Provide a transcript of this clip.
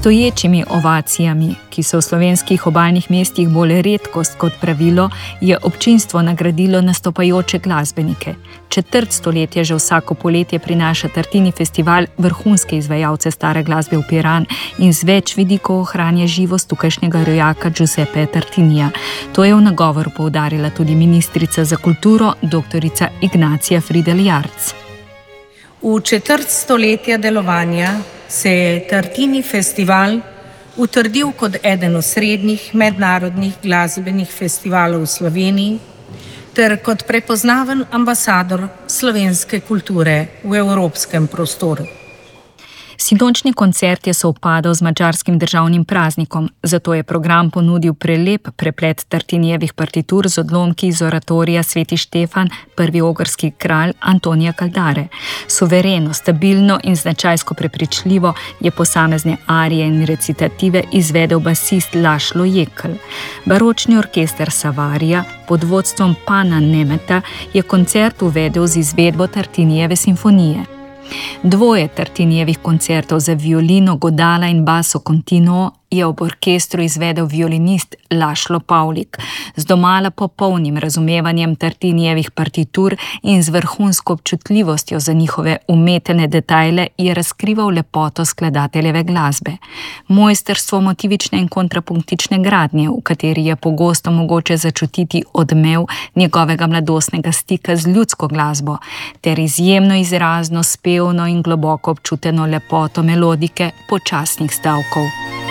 stoječimi ovacijami, ki so v slovenskih obalnih mestih bolj redkost kot pravilo, je občinstvo nagradilo nastopajoče glasbenike. Četrt stoletja že vsako poletje prinaša Tartini festival vrhunske izvajalce stare glasbe v Piran in z več vidikov ohranja živost tukajšnjega rojaka Giuseppe Tartinija. To je v nagovoru poudarila tudi ministrica za kulturo, doktorica Ignacija Fridel Jarc. V četrt stoletja delovanja se je Tartini festival utrdil kot eden osrednjih mednarodnih glasbenih festivalov v Sloveniji ter kot prepoznaven ambasador slovenske kulture v evropskem prostoru. Sinočnji koncert je sovpadal z madžarskim državnim praznikom, zato je program ponudil prelep preplet Tartinijevih partitur z odlomki iz oratorija Sveti Štefan, prvi ogrski kralj Antonija Kaldare. Suvereno, stabilno in značajsko prepričljivo je posamezne arije in recitative izvedel basist Lašlo Jekl. Baročni orkester Savarija pod vodstvom Pana Nemeta je koncert uvedel z izvedbo Tartinijeve simfonije. Dvoje Tartinijevih koncertov za violino, godala in basso continuo je ob orkestru izvedel violinist Lašlo Pavlik. Z domala popolnim razumevanjem Tartinijevih partitur in z vrhunsko občutljivostjo za njihove umetene detajle je razkrival lepoto skladateljeve glasbe. Mojstrstvo motivične in kontrapunktične gradnje, v kateri je pogosto mogoče začutiti odmev njegovega mladostnega stika z ljudsko glasbo, ter izjemno izrazno, spevno in globoko občuteno lepoto melodike počasnih stavkov.